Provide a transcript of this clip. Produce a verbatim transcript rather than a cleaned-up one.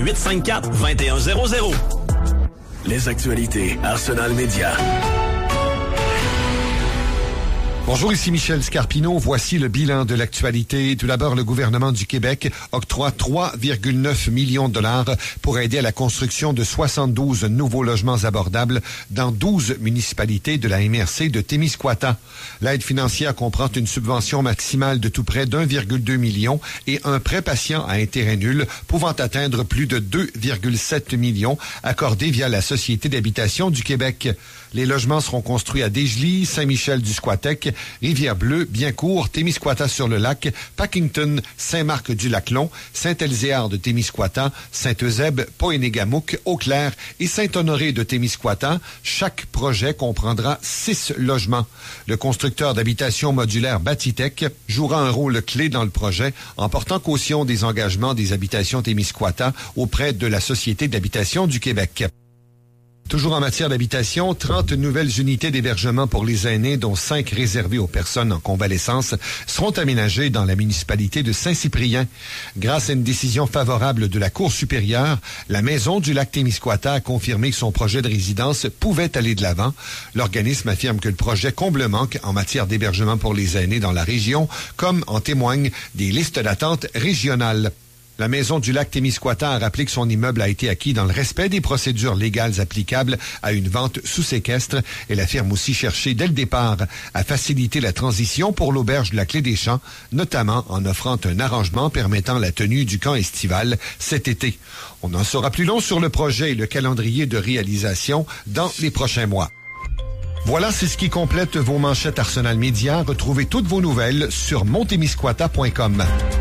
huit cinq quatre, deux un zéro zéro. Les actualités Arsenal Média. Bonjour, ici Michel Scarpino. Voici le bilan de l'actualité. Tout d'abord, le gouvernement du Québec octroie trois virgule neuf millions de dollars pour aider à la construction de soixante-douze nouveaux logements abordables dans douze municipalités de la M R C de Témiscouata. L'aide financière comprend une subvention maximale de tout près d'un virgule deux million et un prêt patient à intérêt nul pouvant atteindre plus de deux virgule sept millions accordés via la Société d'habitation du Québec. Les logements seront construits à Desjely, Saint-Michel-du-Squatec, Rivière-Bleue, Biencourt, Témiscouata-sur-le-Lac, Packington, Saint-Marc-du-Lac-Long, Saint-Elzéar de Témiscouata, Saint-Eusèbe, Poénégamouk, Eau-Claire et Saint-Honoré de Témiscouata. Chaque projet comprendra six logements. Le constructeur d'habitation modulaire Batitech jouera un rôle clé dans le projet en portant caution des engagements des habitations Témiscouata auprès de la Société d'habitation du Québec. Toujours en matière d'habitation, trente nouvelles unités d'hébergement pour les aînés, dont cinq réservées aux personnes en convalescence, seront aménagées dans la municipalité de Saint-Cyprien. Grâce à une décision favorable de la Cour supérieure, la Maison du Lac-Témiscouata a confirmé que son projet de résidence pouvait aller de l'avant. L'organisme affirme que le projet comble manque en matière d'hébergement pour les aînés dans la région, comme en témoignent des listes d'attente régionales. La Maison du Lac-Témiscouata a rappelé que son immeuble a été acquis dans le respect des procédures légales applicables à une vente sous séquestre. Elle affirme aussi chercher dès le départ à faciliter la transition pour l'auberge de la Clé des Champs, notamment en offrant un arrangement permettant la tenue du camp estival cet été. On en saura plus long sur le projet et le calendrier de réalisation dans les prochains mois. Voilà, c'est ce qui complète vos manchettes Arsenal Média. Retrouvez toutes vos nouvelles sur montémiscouata point com.